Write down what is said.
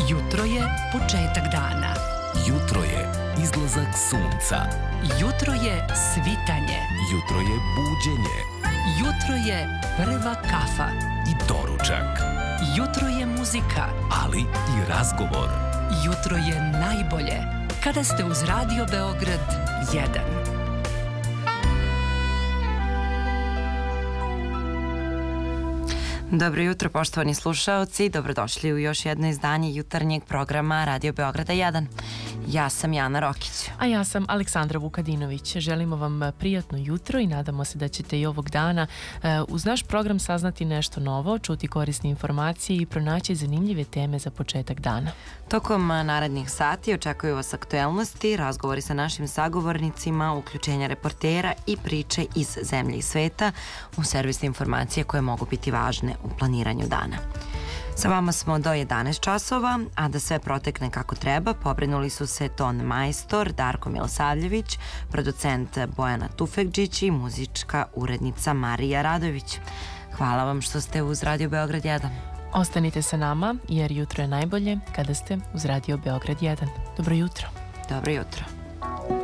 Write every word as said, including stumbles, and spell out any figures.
Jutro je početak dana. Jutro je izlazak sunca. Jutro je svitanje. Jutro je buđenje. Jutro je prva kafa. I doručak. Jutro je muzika. Ali i razgovor. Jutro je najbolje kada ste uz Radio Beograd jedan. Dobro jutro, poštovani slušaoci, dobrodošli u još jedno izdanje jutarnjeg programa Radio Beograda jedan. Ja sam Jana Rokić. A ja sam Aleksandra Vukadinović. Želimo vam prijatno jutro i nadamo se da ćete i ovog dana uz naš program saznati nešto novo, čuti korisne informacije i pronaći zanimljive teme za početak dana. Tokom narednih sati očekuju vas aktuelnosti, razgovori sa našim sagovornicima, uključenja reportera i priče iz zemlje i sveta u servisne informacije koje mogu biti važne u planiranju dana. Sa vama smo do jedanaest časova, a da sve protekne kako treba, pobrinuli su se ton majstor Darko Milosavljević, producent Bojana Tufekđić i muzička urednica Marija Radović. Hvala vam što ste uz Radio Beograd jedan. Ostanite sa nama jer jutro je najbolje kada ste uz Radio Beograd jedan. Dobro jutro. Dobro jutro.